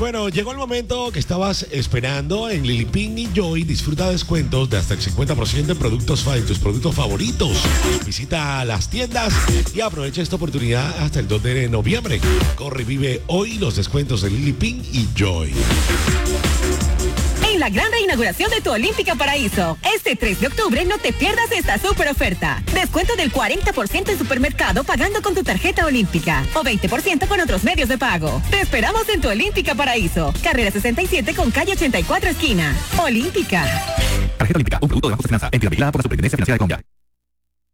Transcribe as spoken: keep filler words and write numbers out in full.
Bueno, llegó el momento que estabas esperando en Lili Ping y Joy. Disfruta descuentos de hasta el cincuenta por ciento en productos en tus productos favoritos. Visita las tiendas y aprovecha esta oportunidad hasta el dos de noviembre. Corre y vive hoy los descuentos de Lili Ping y Joy. En la gran reinauguración de tu Olímpica Paraíso, este tres de octubre no te pierdas esta super oferta. Descuento del cuarenta por ciento en supermercado pagando con tu tarjeta Olímpica o veinte por ciento con otros medios de pago. Te esperamos en tu Olímpica Paraíso, carrera sesenta y siete con calle ochenta y cuatro esquina. Olímpica. Tarjeta Olímpica, un producto de Bajo Finanza, entidad vigilada por la Superintendencia Financiera de Colombia.